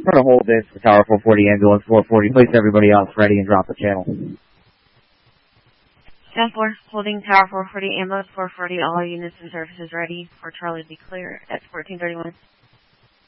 We're going to hold this for Tower 440, ambulance 440. Place everybody else ready and drop the channel. 10-4, holding Tower 440, ambulance 440, all units and services ready for Charlie to be clear at 1431.